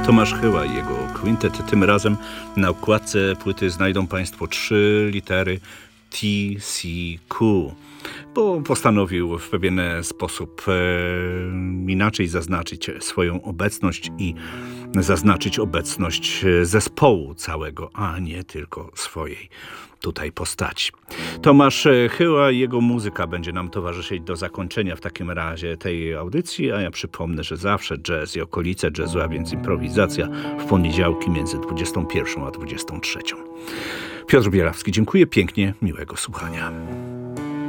Tomasz Chyła i jego kwintet. Tym razem na okładce płyty znajdą Państwo 3 litery TCQ, bo postanowił w pewien sposób inaczej zaznaczyć swoją obecność i zaznaczyć obecność zespołu całego, a nie tylko swojej tutaj postaci. Tomasz Chyła i jego muzyka będzie nam towarzyszyć do zakończenia w takim razie tej audycji, a ja przypomnę, że zawsze jazz i okolice jazzu, a więc improwizacja w poniedziałki między 21 a 23. Piotr Bielawski, dziękuję pięknie, miłego słuchania.